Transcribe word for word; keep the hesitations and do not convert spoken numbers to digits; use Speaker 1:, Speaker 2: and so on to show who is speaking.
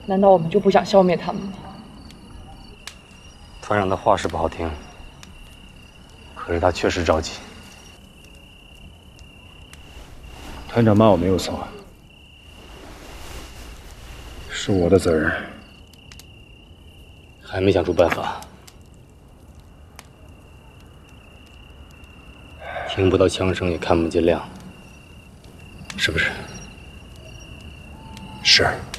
Speaker 1: 难道我们就不想消灭他们吗？
Speaker 2: 团长的话是不好听，可是他确实着急。
Speaker 3: 团长骂我没有错，是我的责任。
Speaker 2: 还没想出办法。听不到枪声，也看不见亮，是不是？
Speaker 3: 是。